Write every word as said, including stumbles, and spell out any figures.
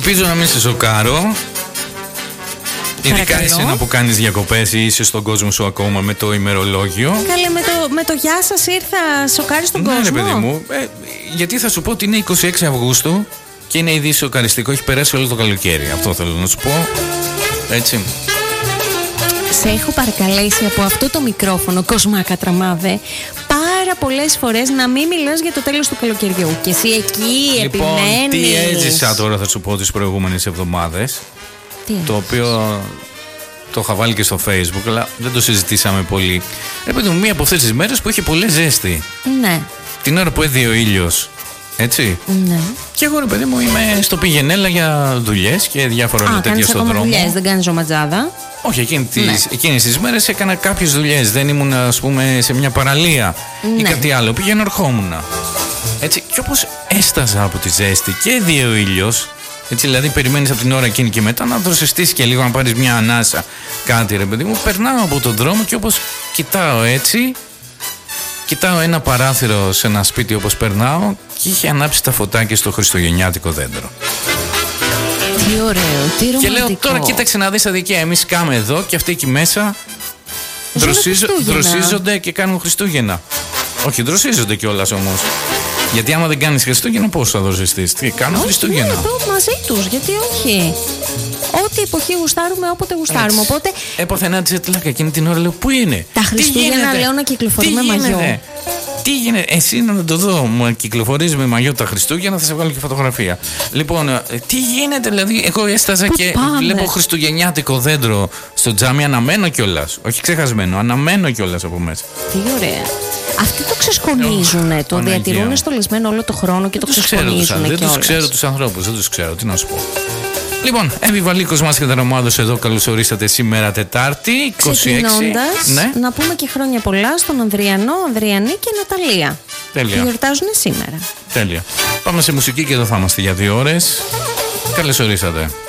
Ελπίζω να μην σε σοκάρω. Ειδικά εσένα που κάνεις διακοπές ή είσαι στον κόσμο σου ακόμα με το ημερολόγιο. Καλέ, με το, με το γεια σας ήρθα, σοκάρεις τον ναι, κόσμο. Ναι, παιδί μου. Ε, γιατί θα σου πω ότι είναι είκοσι έξι Αυγούστου και είναι ήδη σοκαριστικό. Έχει περάσει όλο το καλοκαίρι. Αυτό θέλω να σου πω. Έτσι. Σε έχω παρακαλέσει από αυτό το μικρόφωνο, Κοσμάκα Τραμάδε, πάρα πολλές φορές να μην μιλάς για το τέλος του καλοκαιριού. Και εσύ εκεί λοιπόν, επιμένεις. Τι έζησα τώρα, θα σου πω, τις προηγούμενες εβδομάδες. Τι το οποίο το είχα βάλει και στο Facebook, αλλά δεν το συζητήσαμε πολύ. Ρε παιδί μου, μία από αυτές τις μέρες που είχε πολύ ζέστη. Ναι. Την ώρα που έδιε ο ήλιος. Έτσι. Ναι. Και εγώ, ρε παιδί μου, είμαι στο πηγενέλα για δουλειές και διάφορα άλλα τέτοια στον δρόμο. Δουλειές, δεν κάνεις ζωματζάδα. Όχι, εκείνη τις, ναι. εκείνες τις μέρες έκανα κάποιες δουλειές. Δεν ήμουν, ας πούμε, σε μια παραλία ναι. ή κάτι άλλο. Πήγαινα, ερχόμουν. Έτσι. Και όπως έσταζα από τη ζέστη και έδιε ο ήλιος. Έτσι, δηλαδή, περιμένεις από την ώρα εκείνη και μετά να δροσιστείς και λίγο, να πάρεις μια ανάσα. Κάτι, ρε παιδί μου. Περνάω από τον δρόμο και όπως κοιτάω έτσι. Κοιτάω ένα παράθυρο σε ένα σπίτι όπως περνάω και είχε ανάψει τα φωτάκια στο χριστουγεννιάτικο δέντρο. Τι ωραίο, τι ρομαντικό. Και λέω τώρα κοίταξε να δεις αδικία, εμείς κάμε εδώ και αυτοί εκεί μέσα δροσίζο, δροσίζονται και κάνουν Χριστούγεννα. Όχι, δροσίζονται κιόλας όμως. Γιατί άμα δεν κάνεις Χριστούγεννα πώς θα δροσιστείς? Τι κάνουν Χριστούγεννα? Ναι, εδώ μαζί τους, γιατί όχι. Ό,τι εποχή γουστάρουμε, όποτε γουστάρουμε. Οπότε... Έπαθε ένα τζετλάκα εκείνη την ώρα, λέω πού είναι? Τα Χριστούγεννα λέω να κυκλοφορούμε μαγιό. Τι γίνεται, εσύ να το δω, μου κυκλοφορείς με μαγιό τα Χριστούγεννα, θα σε βγάλω και φωτογραφία. Λοιπόν, τι γίνεται, δηλαδή, εγώ έσταζα και πάμε? Βλέπω χριστουγεννιάτικο δέντρο στο τζάμι, αναμένω κιόλας. Όχι ξεχασμένο, αναμένω κιόλας από μέσα. Τι ωραία. Αυτοί το ξεσκονίζουνε, το διατηρούν στολισμένο όλο το χρόνο και δεν το ξεσκονίζουνε. Δεν τους ξέρω τους ανθρώπους, δεν τους ξέρω, τι να σου πω. Λοιπόν, Εμβιβαλίκος μας και Δραμάδος εδώ, καλώς ορίσατε σήμερα Τετάρτη είκοσι έξι. Ξεκινώντας, ναι. να πούμε και χρόνια πολλά στον Ανδριανό, Ανδριανή και Ναταλία. Τέλεια. Που γιορτάζουν σήμερα. Τέλεια. Πάμε σε μουσική και εδώ θα είμαστε για δύο ώρες. Καλώς ορίσατε.